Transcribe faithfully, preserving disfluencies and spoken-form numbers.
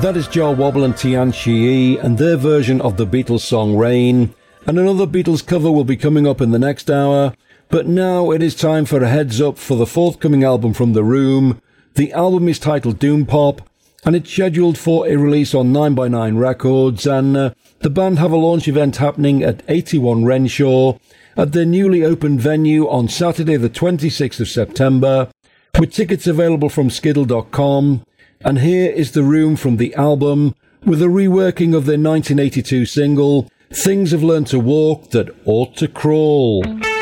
That is Jar Wobble and Tian Shi and their version of the Beatles song Rain, and another Beatles cover will be coming up in the next hour, but now it is time for a heads up for the forthcoming album from The Room. The album is titled Doom Pop, and it's scheduled for a release on nine by nine Records, and uh, the band have a launch event happening at eighty-one Renshaw at their newly opened venue on Saturday the twenty-sixth of September, with tickets available from skiddle dot com. And here is The Room from the album, with a reworking of their nineteen eighty-two single, Things Have Learned to Walk That Ought to Crawl.